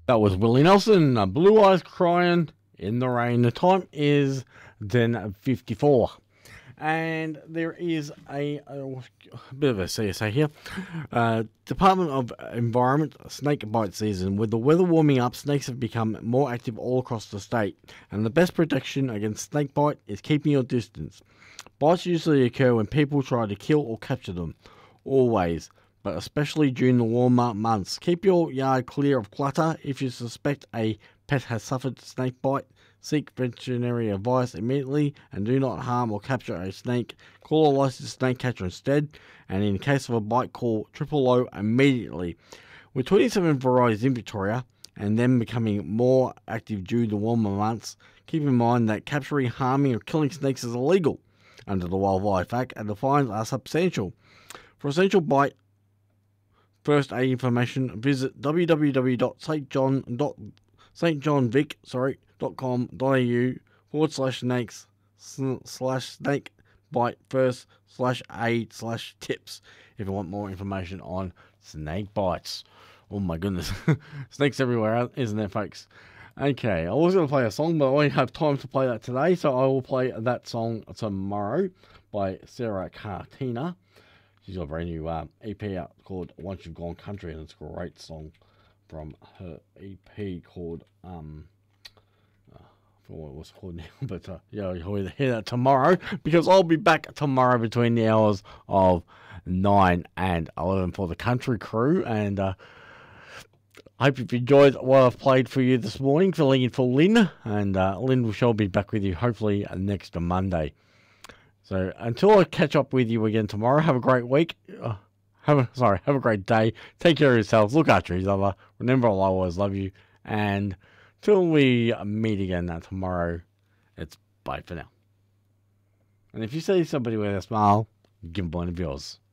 That was Willie Nelson, Blue Eyes Crying in the Rain. The time is 10:54. And there is a bit of a CSA here. Department of Environment snake bite season. With the weather warming up, snakes have become more active all across the state. And the best protection against snake bite is keeping your distance. Bites usually occur when people try to kill or capture them. Always, but especially during the warmer months. Keep your yard clear of clutter. If you suspect a pet has suffered snake bite, seek veterinary advice immediately and do not harm or capture a snake. Call a licensed snake catcher instead, and in case of a bite, call 000 immediately. With 27 varieties in Victoria and them becoming more active due to warmer months, keep in mind that capturing, harming or killing snakes is illegal under the Wildlife Act and the fines are substantial. For essential bite first aid information, visit www.stjohnvic.com.au/snakes/snake bite first/aid/tips if you want more information on snake bites. Oh my goodness. Snakes everywhere, isn't there, folks? Okay, I was going to play a song, but I won't have time to play that today, so I will play that song tomorrow by Sarah Cartina. She's got a brand new EP out called Once You've Gone Country, and it's a great song from her EP called, I forgot what it was called now, but yeah, you'll hear that tomorrow, because I'll be back tomorrow between the hours of 9 and 11 for the Country Crew, and I hope you've enjoyed what I've played for you this morning, filling in for Lynn, and Lynn shall be back with you hopefully next Monday. So until I catch up with you again tomorrow, have a great week. Have a great day. Take care of yourselves. Look after each other. Remember, I'll always love you. And till we meet again tomorrow, it's bye for now. And if you see somebody with a smile, give them one of yours.